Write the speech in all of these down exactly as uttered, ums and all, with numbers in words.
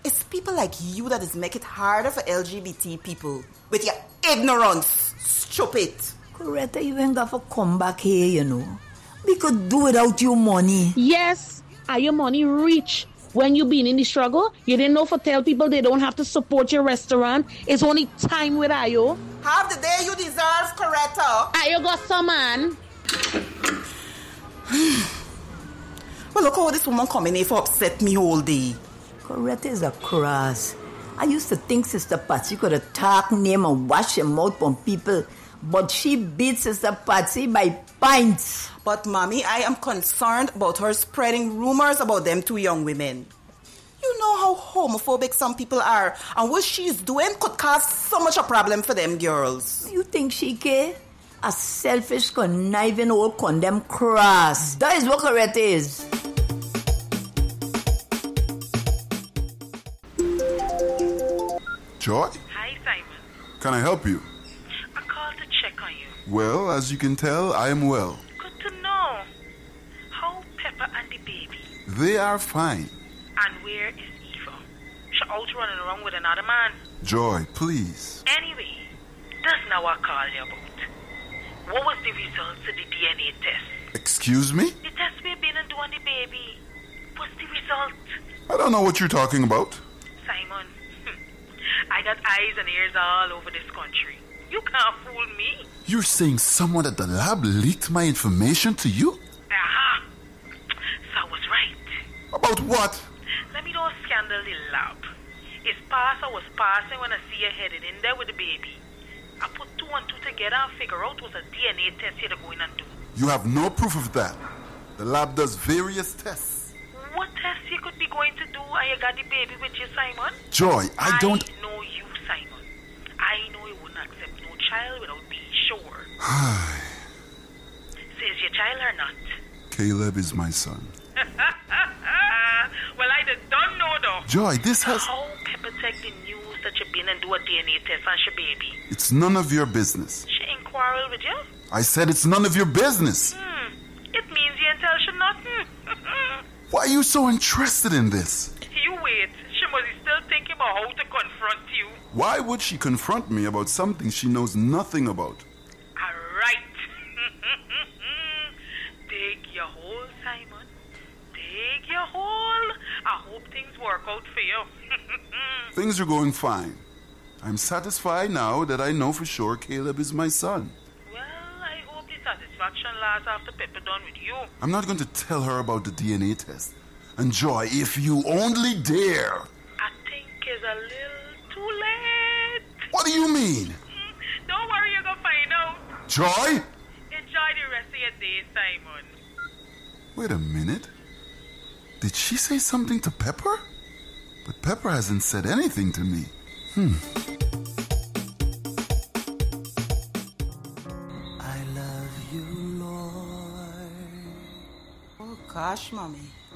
It's people like you that is make it harder for L G B T people with your ignorance. Stupid. Coretta, you ain't got to come back here, you know. We could do without your money. Yes, are your money rich? When you been in the struggle, you didn't know for tell people they don't have to support your restaurant. It's only time with Ayo. Have the day you deserve, Coretta. Ayo got some man. Well, look how this woman coming here for upset me all day. Coretta is a cross. I used to think Sister Patsy could attack name and wash her mouth on people, but she beat Sister Patsy by pints. But, Mommy, I am concerned about her spreading rumors about them two young women. You know how homophobic some people are, and what she's doing could cause so much a problem for them girls. You think she care? A selfish, conniving old condemned cross. That is what Coretta is. Joy? Hi, Simon. Can I help you? I called to check on you. Well, as you can tell, I am well. Good to know. How Pepper and the baby? They are fine. And where is Eva? She out running around with another man. Joy, please. Anyway, that's not what I called you about. What was the results of the D N A test? Excuse me? The test we've been and doing the baby. What's the result? I don't know what you're talking about. Simon, I got eyes and ears all over this country. You can't fool me. You're saying someone at the lab leaked my information to you? Aha! So I was right. About what? Let me know a scandal in the lab. It's past I was passing when I see you headed in there with the baby. I put two and two together and figure out what a D N A test you're going and do. You have no proof of that. The lab does various tests. What tests you could be going to do and you got the baby with you, Simon? Joy, I don't... I know you, Simon. I know you wouldn't accept no child without being sure. Says your child or not? Caleb is my son. Well, I did don't know though. Joy, this has... How Pepper take the news that you've been and do a D N A test on your baby? It's none of your business. She ain't quarrel with you? I said it's none of your business. Hmm. It means you ain't tell she nothing. Why are you so interested in this? You wait. She must be still thinking about how to confront you. Why would she confront me about something she knows nothing about? Alright. Take your hole, Simon. Take your hole. I hope things work out for you. Things are going fine. I'm satisfied now that I know for sure Caleb is my son. Well, I hope the satisfaction lasts after Pepper done with you. I'm not going to tell her about the D N A test. And Joy, if you only dare... I think it's a little too late. What do you mean? Don't worry, you're going to find out. Joy? Enjoy the rest of your day, Simon. Wait a minute. Did she say something to Pepper? But Pepper hasn't said anything to me. Hmm. I love you, Lord. Oh, gosh, Mommy.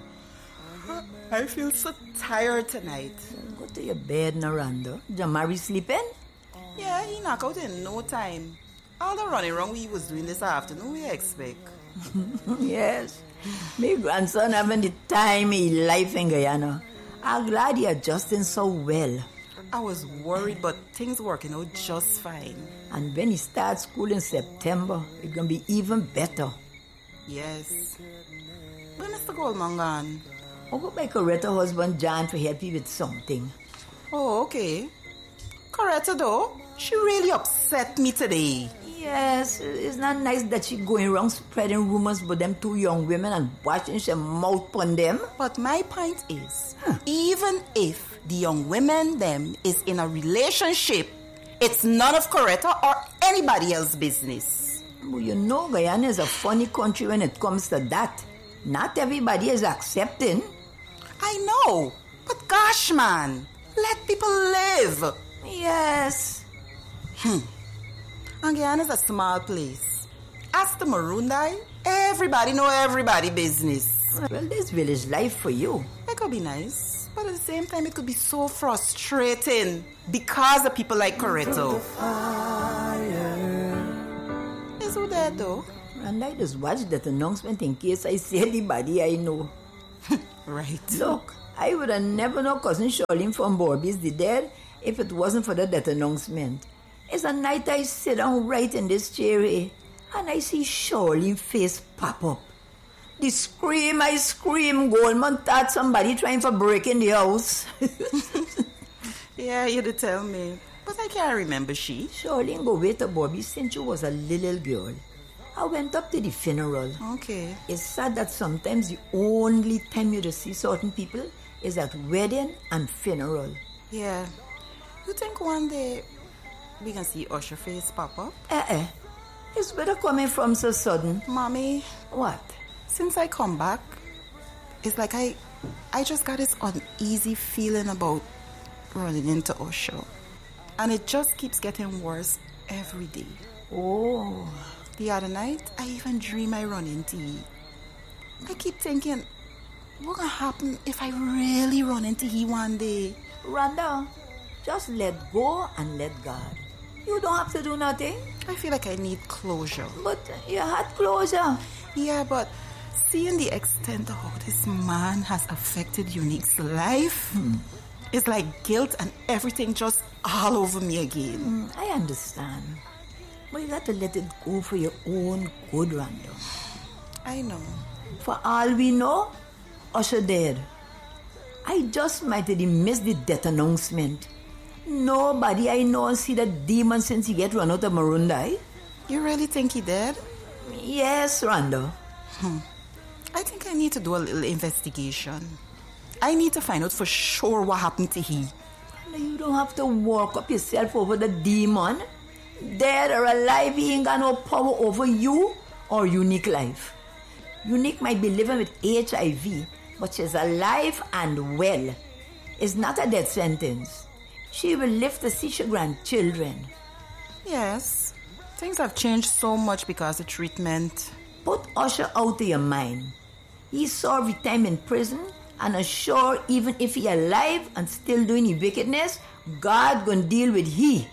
I feel so tired tonight. Go to your bed, Naranda. Jamari sleeping? Yeah, he knock out in no time. All the running around we was doing this afternoon, we expect. Yes. My grandson having the time in life in Guyana. I'm glad you're adjusting so well. I was worried, but things working out just fine. And when he starts school in September, it's going to be even better. Yes. When is the Goldman gone? I hope my Coretta husband John to help you with something. Oh, okay. Coretta, though, she really upset me today. Yes, it's not nice that she going around spreading rumors about them two young women and washing her mouth on them. But my point is, huh. even if the young women them is in a relationship, it's none of Coretta or anybody else's business. Well, you know, Guyana is a funny country when it comes to that. Not everybody is accepting. I know, but gosh, man, let people live. Yes. Hmm. And Guyana is a small place. As the Marundai, everybody know everybody business. Well, this village life for you. It could be nice, but at the same time, it could be so frustrating because of people like Coretta. Is who there though? And I just watched that announcement in case I see anybody I know. Right. Look, I would have never known Cousin Charlene from Borby's the dead if it wasn't for the death announcement. It's a night I sit down right in this chair here, and I see Charlene's face pop up. The scream I scream, Goldman thought somebody trying to break in the house. Yeah, you did tell me. But I can't remember she. Charlene go away to Bobby since she was a little girl. I went up to the funeral. Okay. It's sad that sometimes the only time you see certain people is at wedding and funeral. Yeah. You think one day we can see Usher face pop up? Eh-eh. It's better coming from so sudden. Mommy. What? Since I come back, it's like I I just got this uneasy feeling about running into Usher. And it just keeps getting worse every day. Oh. The other night, I even dream I run into he. I keep thinking, what gonna happen if I really run into he one day? Rhonda, just let go and let God. You don't have to do nothing. I feel like I need closure. But you had closure. Yeah, but seeing the extent of how this man has affected Unique's life, hmm. it's like guilt and everything just all over me again. Mm, I understand. But you got to let it go for your own good, Rhonda. I know. For all we know, Usher dead. I just might have missed the death announcement. Nobody I know see that demon since he get run out of Marundai. You really think he dead? Yes, Rhonda. Hmm. I think I need to do a little investigation. I need to find out for sure what happened to he. You don't have to walk up yourself over the demon. Dead or alive, he ain't got no power over you or Unique life. Unique might be living with H I V, but she's alive and well. It's not a death sentence. She will live to see her grandchildren. Yes, things have changed so much because of treatment. Put Usher out of your mind. He served time in prison, and I'm sure even if he alive and still doing his wickedness, God gonna deal with he.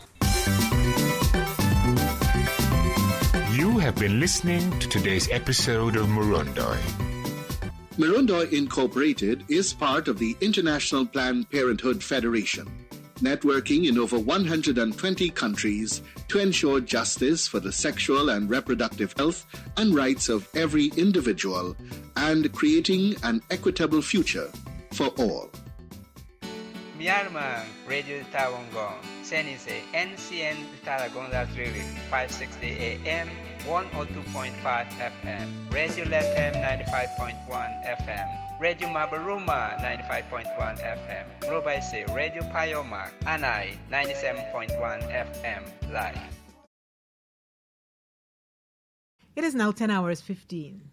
You have been listening to today's episode of Murundoi. Murundoi Incorporated is part of the International Planned Parenthood Federation, networking in over one hundred twenty countries to ensure justice for the sexual and reproductive health and rights of every individual and creating an equitable future for all. Myanmar Radio Tawangong, Senise N C N Taragonga Drilling, five sixty A M, one oh two point five F M, Radio L F M ninety-five point one F M, Radio Mabaruma ninety-five point one F M, Robaise Radio Payoma, Anai ninety-seven point one F M, live. It is now ten hours fifteen.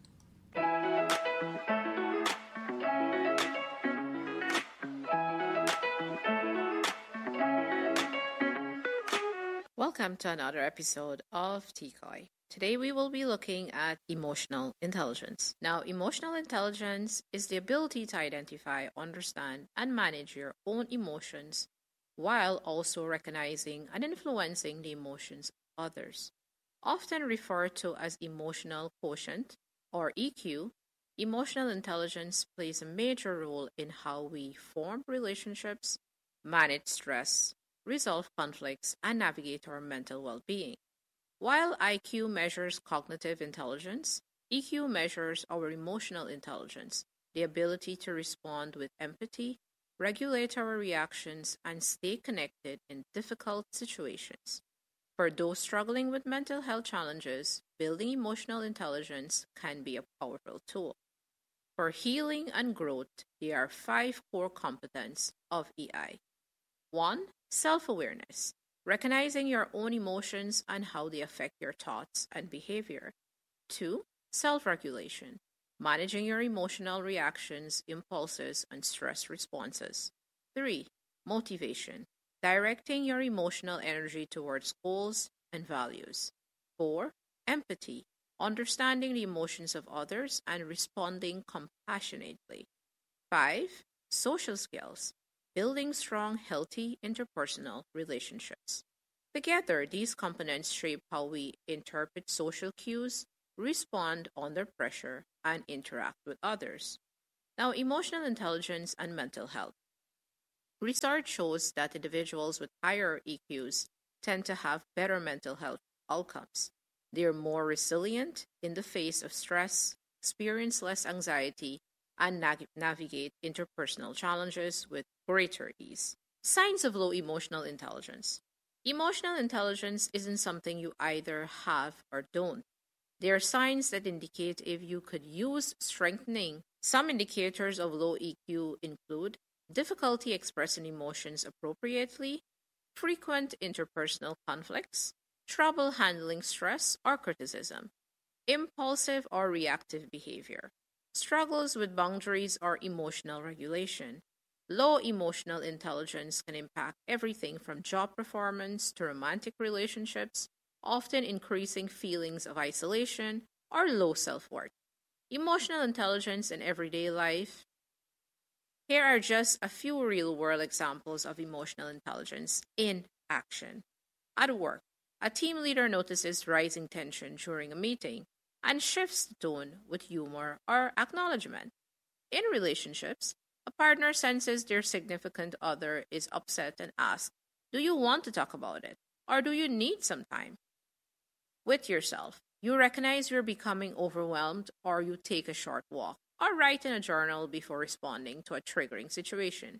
Welcome to another episode of T C O I. Today we will be looking at emotional intelligence. Now, emotional intelligence is the ability to identify, understand, and manage your own emotions while also recognizing and influencing the emotions of others. Often referred to as emotional quotient or E Q, emotional intelligence plays a major role in how we form relationships, manage stress, resolve conflicts, and navigate our mental well-being. While I Q measures cognitive intelligence, E Q measures our emotional intelligence, the ability to respond with empathy, regulate our reactions, and stay connected in difficult situations. For those struggling with mental health challenges, building emotional intelligence can be a powerful tool. For healing and growth, there are five core competencies of E I. One, self-awareness, recognizing your own emotions and how they affect your thoughts and behavior. Two, self-regulation, managing your emotional reactions, impulses, and stress responses. Three, motivation, directing your emotional energy towards goals and values. Four, empathy, understanding the emotions of others and responding compassionately. Five, social skills, building strong, healthy interpersonal relationships. Together, these components shape how we interpret social cues, respond under pressure, and interact with others. Now, emotional intelligence and mental health. Research shows that individuals with higher E Qs tend to have better mental health outcomes. They are more resilient in the face of stress, experience less anxiety, and nav- navigate interpersonal challenges with greater ease. Signs of low emotional intelligence. Emotional intelligence isn't something you either have or don't. There are signs that indicate if you could use strengthening. Some indicators of low E Q include difficulty expressing emotions appropriately, frequent interpersonal conflicts, trouble handling stress or criticism, impulsive or reactive behavior, struggles with boundaries or emotional regulation. Low emotional intelligence can impact everything from job performance to romantic relationships, often increasing feelings of isolation or low self-worth. Emotional intelligence in everyday life. Here are just a few real-world examples of emotional intelligence in action. At work, a team leader notices rising tension during a meeting and shifts the tone with humor or acknowledgement. In relationships, a partner senses their significant other is upset and asks, "Do you want to talk about it? Or do you need some time?" With yourself, you recognize you're becoming overwhelmed, or you take a short walk or write in a journal before responding to a triggering situation.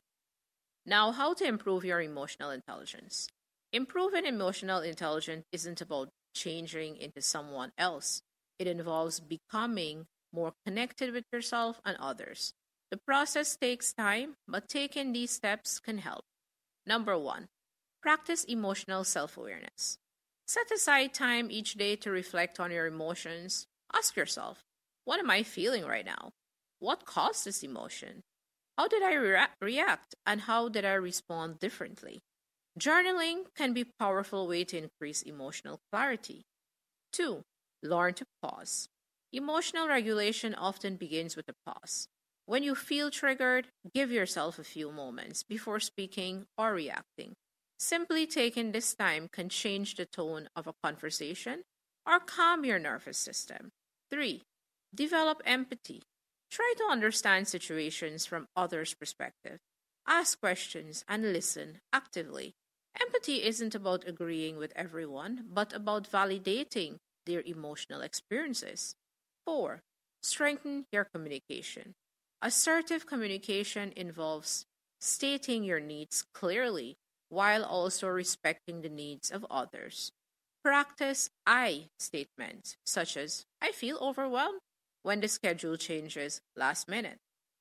Now, how to improve your emotional intelligence. Improving emotional intelligence isn't about changing into someone else. It involves becoming more connected with yourself and others. The process takes time, but taking these steps can help. Number one, practice emotional self-awareness. Set aside time each day to reflect on your emotions. Ask yourself, what am I feeling right now? What caused this emotion? How did I rea- react and how did I respond differently? Journaling can be a powerful way to increase emotional clarity. Two, learn to pause. Emotional regulation often begins with a pause. When you feel triggered, give yourself a few moments before speaking or reacting. Simply taking this time can change the tone of a conversation or calm your nervous system. Three, develop empathy. Try to understand situations from others' perspective. Ask questions and listen actively. Empathy isn't about agreeing with everyone, but about validating their emotional experiences. Four, strengthen your communication. Assertive communication involves stating your needs clearly while also respecting the needs of others. Practice I statements, such as, "I feel overwhelmed," when the schedule changes last minute.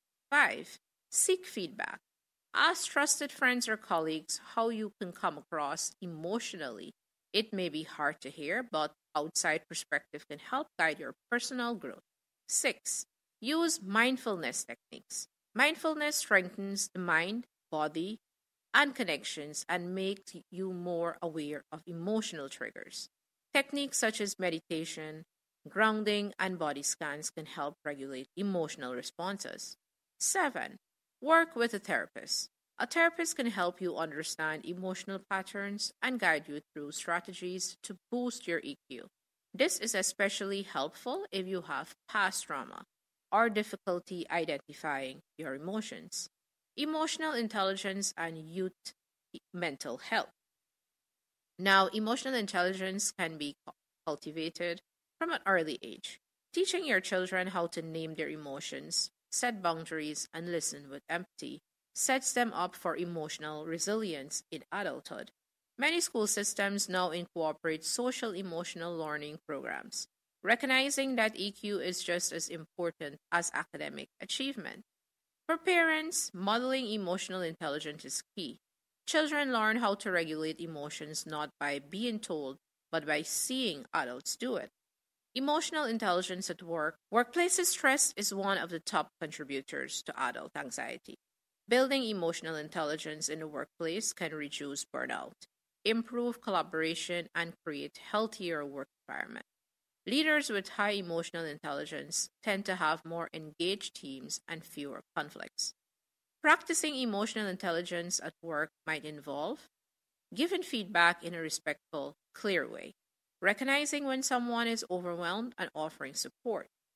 Five, seek feedback. Ask trusted friends or colleagues how you can come across emotionally. It may be hard to hear, but outside perspective can help guide your personal growth. Six, use mindfulness techniques. Mindfulness strengthens the mind, body, and connections and makes you more aware of emotional triggers. Techniques such as meditation, grounding, and body scans can help regulate emotional responses. Seven, work with a therapist. A therapist can help you understand emotional patterns and guide you through strategies to boost your E Q. This is especially helpful if you have past trauma or difficulty identifying your emotions. Emotional intelligence and youth mental health. Now, emotional intelligence can be cultivated from an early age. Teaching your children how to name their emotions, set boundaries, and listen with empathy sets them up for emotional resilience in adulthood. Many school systems now incorporate social emotional learning programs, recognizing that E Q is just as important as academic achievement. For parents, modeling emotional intelligence is key. Children learn how to regulate emotions not by being told, but by seeing adults do it. Emotional intelligence at work. Workplace stress is one of the top contributors to adult anxiety. Building emotional intelligence in the workplace can reduce burnout, improve collaboration, and create healthier work environment. Leaders with high emotional intelligence tend to have more engaged teams and fewer conflicts. Practicing emotional intelligence at work might involve giving feedback in a respectful, clear way, recognizing when someone is overwhelmed and offering support,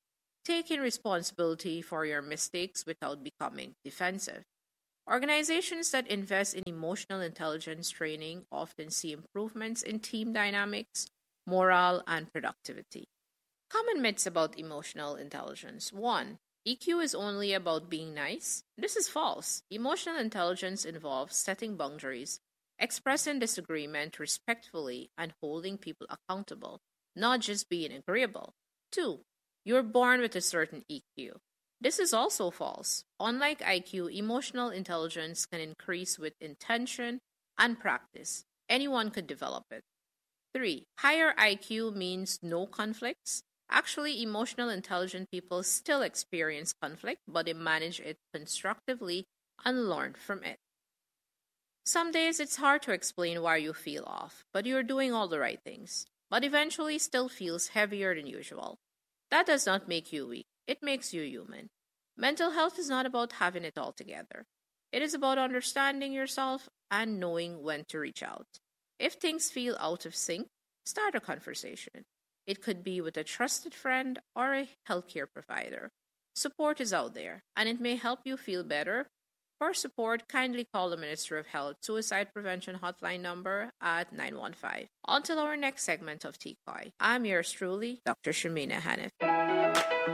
taking responsibility for your mistakes without becoming defensive. Organizations that invest in emotional intelligence training often see improvements in team dynamics, morale, and productivity. Common myths about emotional intelligence. one. E Q is only about being nice. This is false. Emotional intelligence involves setting boundaries, expressing disagreement respectfully, and holding people accountable, not just being agreeable. two. You're born with a certain E Q. This is also false. Unlike I Q, emotional intelligence can increase with intention and practice. Anyone could develop it. three. Higher I Q means no conflicts. Actually, emotional intelligent people still experience conflict, but they manage it constructively and learn from it. Some days it's hard to explain why you feel off, but you're doing all the right things, but eventually still feels heavier than usual. That does not make you weak. It makes you human. Mental health is not about having it all together. It is about understanding yourself and knowing when to reach out. If things feel out of sync, start a conversation. It could be with a trusted friend or a healthcare provider. Support is out there, and it may help you feel better. For support, kindly call the Ministry of Health Suicide Prevention Hotline number at nine one five. Until our next segment of T C O I, I'm yours truly, Doctor Shamina Hanif.